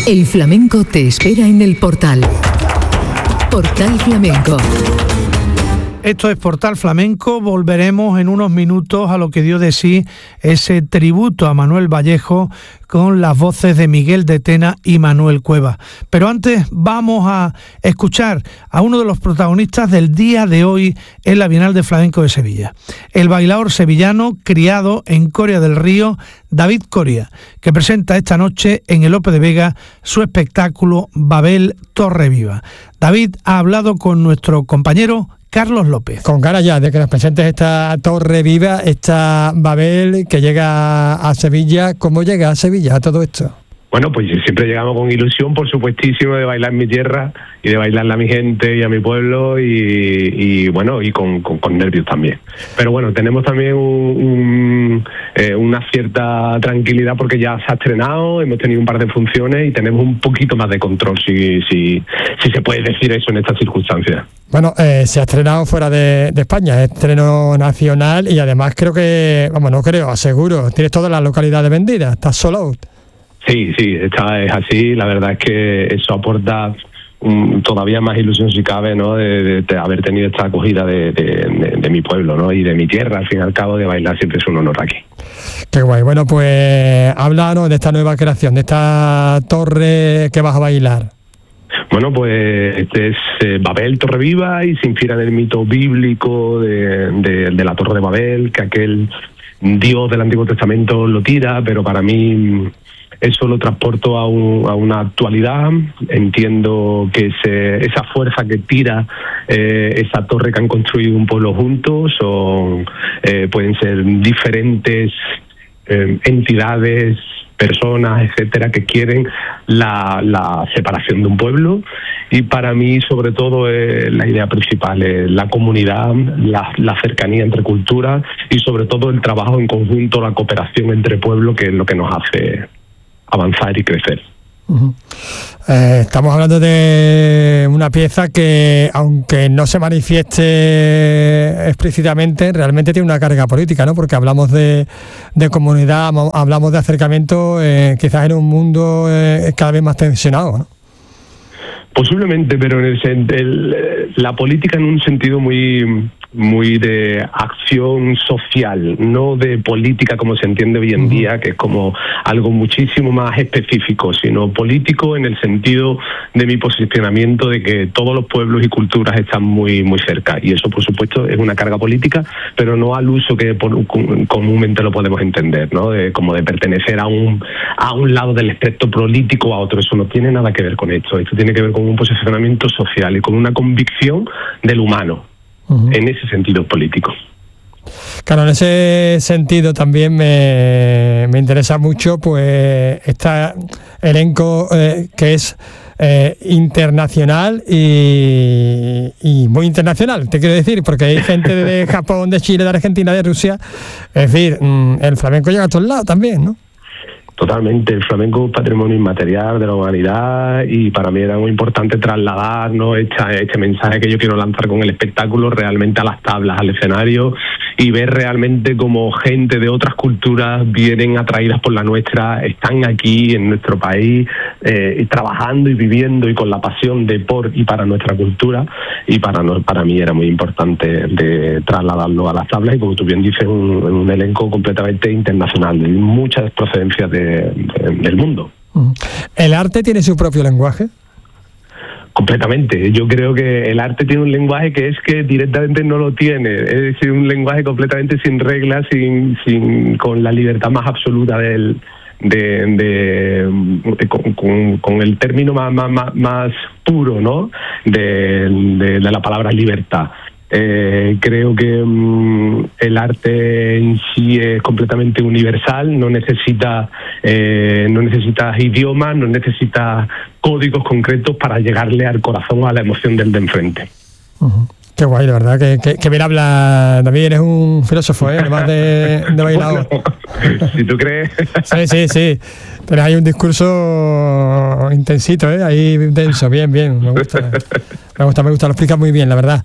El flamenco te espera en el portal. Portal Flamenco. Esto es Portal Flamenco. Volveremos en unos minutos a lo que dio de sí ese tributo a Manuel Vallejo con las voces de Miguel de Tena y Manuel Cuevas. Pero antes vamos a escuchar a uno de los protagonistas del día de hoy en la Bienal de Flamenco de Sevilla. El bailaor sevillano criado en Coria del Río, David Coria, que presenta esta noche en el Lope de Vega su espectáculo Babel Torreviva. David ha hablado con nuestro compañero Carlos López. Con ganas ya de que nos presentes esta Torre Viva, esta Babel que llega a Sevilla. ¿Cómo llega a Sevilla todo esto? Bueno, pues siempre llegamos con ilusión, por supuestísimo, de bailar en mi tierra y de bailarle a mi gente y a mi pueblo y bueno, y con nervios también. Pero bueno, tenemos también una cierta tranquilidad porque ya se ha estrenado, hemos tenido un par de funciones y tenemos un poquito más de control, si se puede decir eso en estas circunstancias. Bueno, se ha estrenado fuera de España, es estreno nacional y además creo que, aseguro, tienes todas las localidades vendidas, estás sold out. Sí, esta es así. La verdad es que eso aporta todavía más ilusión, si cabe, ¿no? De haber tenido esta acogida de mi pueblo, ¿no? Y de mi tierra. Al fin y al cabo, de bailar siempre es un honor aquí. Qué guay. Bueno, pues háblanos de esta nueva creación, de esta torre que vas a bailar. Bueno, pues este es Babel Torreviva y se inspira en el mito bíblico de la Torre de Babel, que aquel Dios del Antiguo Testamento lo tira, pero para mí eso lo transporto a una actualidad. Entiendo que esa fuerza que tira esa torre que han construido un pueblo juntos pueden ser diferentes entidades, personas, etcétera, que quieren la separación de un pueblo, y para mí sobre todo la idea principal es la comunidad, la cercanía entre culturas y sobre todo el trabajo en conjunto, la cooperación entre pueblos, que es lo que nos hace avanzar y crecer. Uh-huh. Estamos hablando de una pieza que, aunque no se manifieste explícitamente, realmente tiene una carga política, ¿no? Porque hablamos de comunidad, hablamos de acercamiento, quizás en un mundo cada vez más tensionado, ¿no? Posiblemente, pero la política en un sentido muy de acción social, no de política como se entiende hoy en día, que es como algo muchísimo más específico, sino político en el sentido de mi posicionamiento de que todos los pueblos y culturas están muy, muy cerca, y eso por supuesto es una carga política, pero no al uso que comúnmente lo podemos entender, ¿no? Como de pertenecer a un lado del espectro político o a otro. Eso no tiene nada que ver con esto tiene que ver con un posicionamiento social y con una convicción del humano. Uh-huh. En ese sentido político. Claro, en ese sentido también me interesa mucho pues este elenco que es internacional y muy internacional, te quiero decir, porque hay gente de Japón, de Chile, de Argentina, de Rusia. Es decir, el flamenco llega a todos lados también, ¿no? Totalmente, el flamenco es patrimonio inmaterial de la humanidad y para mí era muy importante trasladar, ¿no? este mensaje que yo quiero lanzar con el espectáculo realmente a las tablas, al escenario, y ver realmente cómo gente de otras culturas vienen atraídas por la nuestra, están aquí en nuestro país trabajando y viviendo y con la pasión de por y para nuestra cultura, y para mí era muy importante de trasladarlo a las tablas y, como tú bien dices, un elenco completamente internacional, de muchas procedencias del mundo. ¿El arte tiene su propio lenguaje? Completamente. Yo creo que el arte tiene un lenguaje que es que directamente no lo tiene. Es decir, un lenguaje completamente sin reglas, con la libertad más absoluta con el término más puro, ¿no? de la palabra libertad. Creo que el arte en sí es completamente universal, no necesitas idiomas, no necesitas códigos concretos para llegarle al corazón o a la emoción del de enfrente. Uh-huh. Qué guay, de verdad, que bien habla. David, eres un filósofo, además de bailador. Bueno, si tú crees. Sí. Pero hay un discurso intensito, ahí denso, bien, me gusta, lo explicas muy bien, la verdad.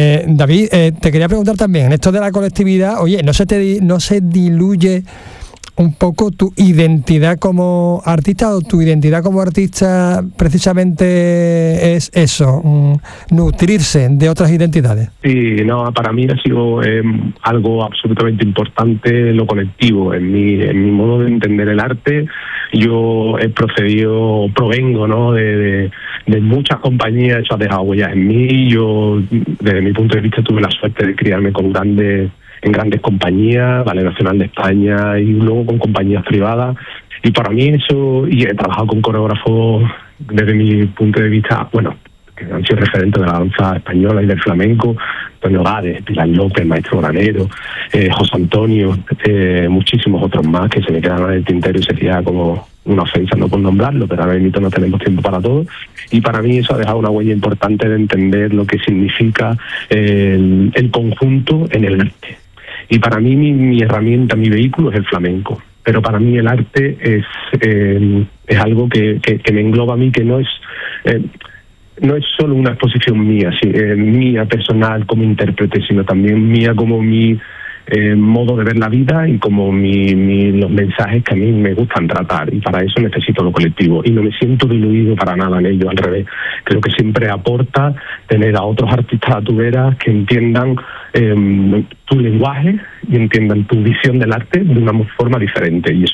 David, te quería preguntar también, en esto de la colectividad, oye, ¿no se diluye un poco tu identidad como artista, o tu identidad como artista precisamente es eso, nutrirse de otras identidades? Sí, no, para mí ha sido algo absolutamente importante lo colectivo. En mi modo de entender el arte, yo provengo, ¿no?, de muchas compañías, eso ha dejado huellas en mí. Yo, desde mi punto de vista, tuve la suerte de criarme en grandes compañías, Ballet Nacional de España, y luego con compañías privadas. Y para mí eso, y he trabajado con coreógrafos desde mi punto de vista, bueno, que han sido referentes de la danza española y del flamenco: Antonio Gades, Pilar López, Maestro Granero, José Antonio, muchísimos otros más que se me quedan en el tintero y sería como una ofensa no por nombrarlo, pero ahora mismo no tenemos tiempo para todo. Y para mí eso ha dejado una huella importante de entender lo que significa el conjunto en el arte. Y para mí mi herramienta, mi vehículo es el flamenco. Pero para mí el arte es algo que me engloba a mí, que no es solo una exposición mía, mía personal como intérprete, sino también mía como mi modo de ver la vida y como los mensajes que a mí me gustan tratar. Y para eso necesito lo colectivo. Y no me siento diluido para nada en ello, al revés. Creo que siempre aporta tener a otros artistas a tu vera que entiendan tu lenguaje y entiendan tu visión del arte de una forma diferente. Y eso